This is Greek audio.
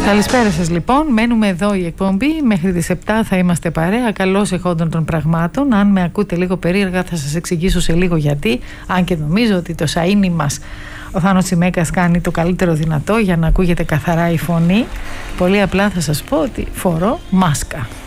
Καλησπέρα σας λοιπόν. Μένουμε εδώ η εκπομπή. Μέχρι τις 7 θα είμαστε παρέα. Καλώς εχόντων των πραγμάτων. Αν με ακούτε λίγο περίεργα θα σας εξηγήσω σε λίγο γιατί. Αν και νομίζω ότι το σαΐνι μας ο Θάνος Τσιμέκας κάνει το καλύτερο δυνατό για να ακούγεται καθαρά η φωνή. Πολύ απλά θα σας πω ότι φορώ μάσκα.